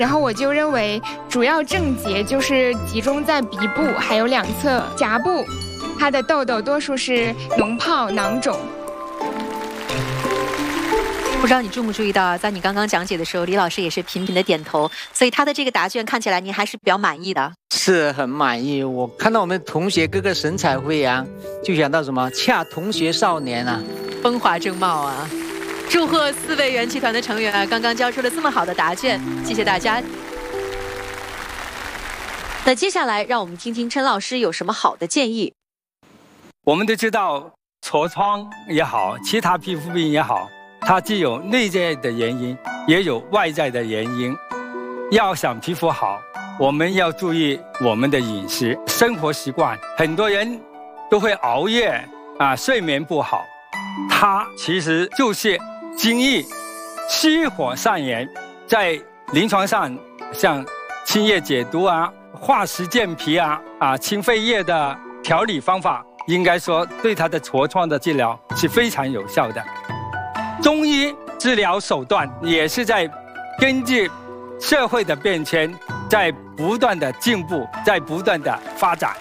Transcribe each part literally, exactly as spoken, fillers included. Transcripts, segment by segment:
然后我就认为主要症结就是集中在鼻部还有两侧颊部，它的痘痘多数是脓疱囊肿。 不知道你注没注意到啊，在你刚刚讲解的时候，李老师也是频频的点头，所以他的这个答卷看起来您还是比较满意的。 是很满意，我看到我们同学个个神采飞扬，就想到什么恰同学少年啊， 风华正茂啊！祝贺四位元气团的成员啊，刚刚交出了这么好的答卷，谢谢大家。那接下来让我们听听陈老师有什么好的建议。 我们都知道痤疮也好，其他皮肤病也好，它既有内在的原因，也有外在的原因。要想皮肤好，我们要注意我们的饮食、生活习惯。很多人都会熬夜啊，睡眠不好，它其实就是津液虚火上炎。在临床上，像清热解毒啊、化湿健脾啊、啊清肺液的调理方法，应该说对它的痤疮的治疗是非常有效的。中医治疗手段也是在根据社会的变迁，在不断的进步，在不断的发展。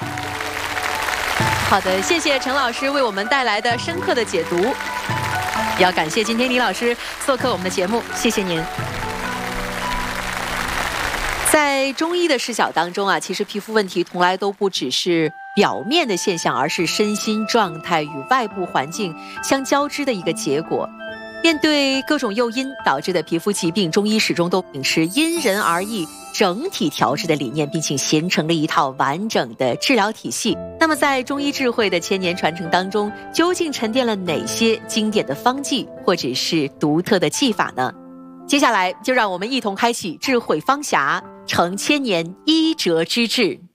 好的，谢谢陈老师为我们带来的深刻的解读，也要感谢今天李老师做客我们的节目，谢谢您。在中医的视角当中啊，其实皮肤问题从来都不只是表面的现象，而是身心状态与外部环境相交织的一个结果。面对各种诱因导致的皮肤疾病，中医始终都秉持因人而异、整体调治的理念，并且形成了一套完整的治疗体系。那么在中医智慧的千年传承当中，究竟沉淀了哪些经典的方剂或者是独特的技法呢？接下来就让我们一同开启智慧方匣，承千年医哲之志。